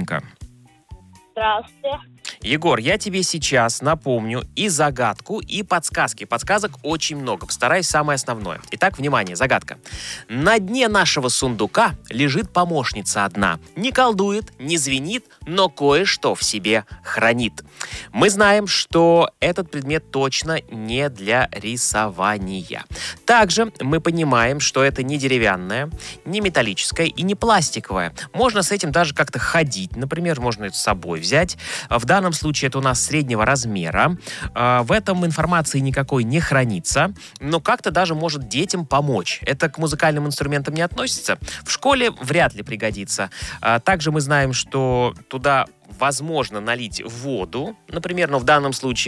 Димка. Здравствуйте. Егор, я тебе сейчас напомню и загадку, и подсказки. Подсказок очень много. Постараюсь самое основное. Итак, внимание, загадка. На дне нашего сундука лежит помощница одна. Не колдует, не звенит, но кое-что в себе хранит. Мы знаем, что этот предмет точно не для рисования. Также мы понимаем, что это не деревянное, не металлическое и не пластиковое. Можно с этим даже как-то ходить. Например, можно это с собой взять. В данном случае это у нас среднего размера. В этом информации никакой не хранится, но как-то даже может детям помочь. Это к музыкальным инструментам не относится. В школе вряд ли пригодится. Также мы знаем, что туда возможно налить воду, например, но в данном случае